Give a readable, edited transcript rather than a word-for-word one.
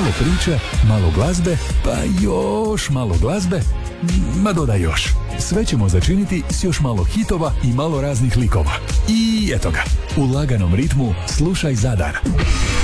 malo priče, malo glazbe, pa još malo glazbe, ma dodaj još. Sve ćemo začiniti s još malo hitova i malo raznih likova. I eto ga, u laganom ritmu slušaj Zadar.